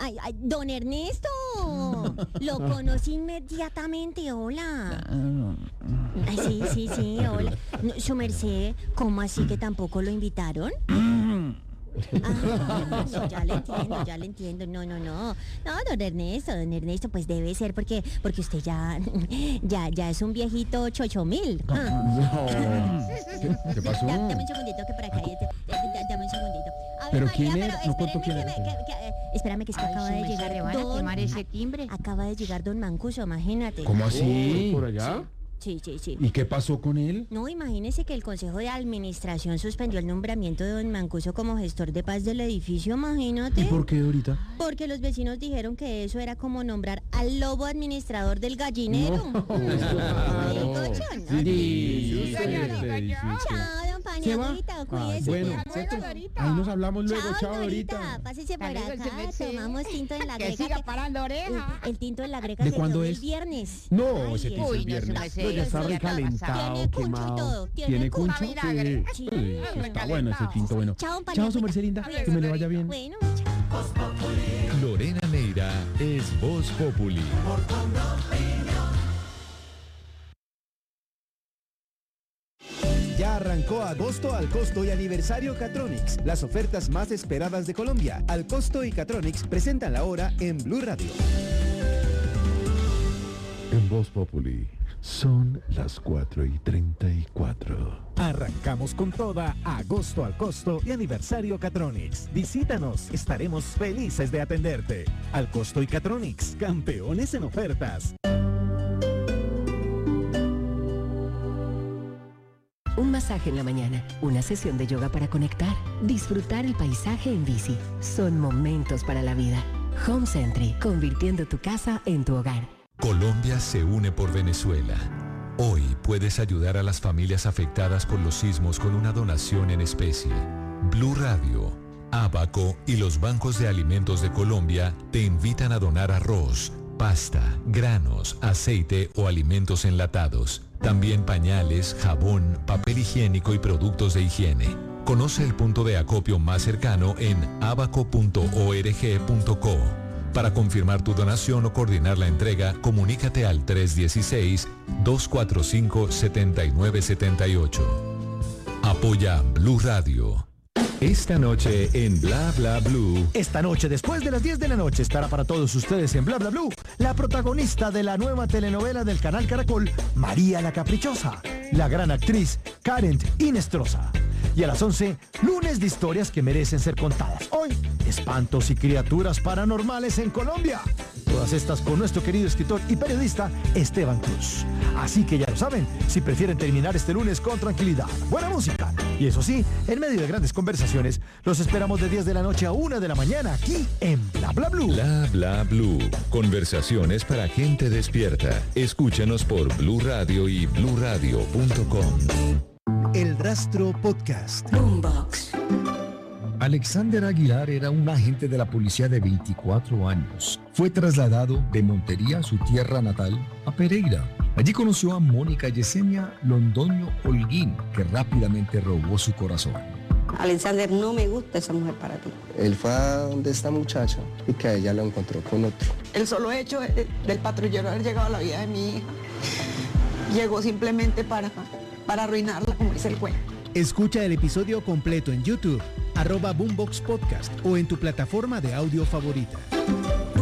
Ay, don Ernesto, lo conocí inmediatamente, hola. Ay, sí, hola. No, su merced, ¿cómo así que tampoco lo invitaron? No, ya le entiendo. No, don Ernesto, pues debe ser porque usted ya es un viejito 8000. No. ¿Qué pasó? Dame un segundito que por acá, dame un segundito. A ver, ¿Pero María, quién es? No contó quién es. Espérame que es que acaba de llegar don... ese timbre. Acaba de llegar don Mancuso, imagínate. ¿Cómo así? ¿Por allá? Sí. ¿Y qué pasó con él? No, imagínese que el Consejo de Administración suspendió el nombramiento de don Mancuso como gestor de paz del edificio, imagínate. ¿Y por qué ahorita? Porque los vecinos dijeron que eso era como nombrar al lobo administrador del gallinero. Sí, Chao, don Pañagüita, cuídese. Bueno, ahí nos hablamos luego. Chao, Dorita. Pásese por acá, tomamos tinto en la Que greca. siga parando oreja. El tinto en la greca ¿De se cuándo quedó es? el viernes. No, ese tinto Uy, es no, viernes. eso No, ya está ya está recalentado, Tiene puncho y quemado. todo, ¿Tiene tiene cuncho? puncho. Vinagre. Sí. Uy, está bueno ese tinto, bueno. Chao, don Chao, su Pañagüita. merced linda. Que me le vaya bien. Bueno, Lorena Neira es Voz Populi. Ya arrancó Agosto al Costo y Aniversario Catronics, las ofertas más esperadas de Colombia. Al Costo y Catronics presentan la hora en Blue Radio. En Voz Populi son las 4:34. Arrancamos con toda Agosto al Costo y Aniversario Catronics. Visítanos, estaremos felices de atenderte. Al Costo y Catronics, campeones en ofertas. Un masaje en la mañana, una sesión de yoga para conectar, disfrutar el paisaje en bici. Son momentos para la vida. Home Sentry, convirtiendo tu casa en tu hogar. Colombia se une por Venezuela. Hoy puedes ayudar a las familias afectadas por los sismos con una donación en especie. Blue Radio, Abaco y los bancos de alimentos de Colombia te invitan a donar arroz, pasta, granos, aceite o alimentos enlatados. También pañales, jabón, papel higiénico y productos de higiene. Conoce el punto de acopio más cercano en abaco.org.co. Para confirmar tu donación o coordinar la entrega, comunícate al 316-245-7978. Apoya Blue Radio. Esta noche en Bla Bla Blue. Esta noche, después de las 10 de la noche, estará para todos ustedes en Bla Bla Blue la protagonista de la nueva telenovela del canal Caracol, María la Caprichosa, la gran actriz Karen Inestrosa. Y a las 11, lunes de historias que merecen ser contadas. Hoy, espantos y criaturas paranormales en Colombia. Todas estas con nuestro querido escritor y periodista Esteban Cruz. Así que ya lo saben, si prefieren terminar este lunes con tranquilidad, buena música. Y eso sí, en medio de grandes conversaciones, los esperamos de 10 de la noche a 1 de la mañana aquí en Bla Bla Blue. Bla Bla Blue. Conversaciones para gente despierta. Escúchanos por Blue Radio y bluradio.com. El Rastro Podcast. Boombox. Alexander Aguilar era un agente de la policía de 24 años. Fue trasladado de Montería, su tierra natal, a Pereira. Allí conoció a Mónica Yesenia Londoño Holguín, que rápidamente robó su corazón. Alexander, no me gusta esa mujer para ti. Él fue a donde esta muchacha y que a ella lo encontró con otro. El solo hecho del patrullero haber llegado a la vida de mi hija, llegó simplemente para arruinarla, como dice el cuento. Escucha el episodio completo en YouTube, @Boombox Podcast o en tu plataforma de audio favorita.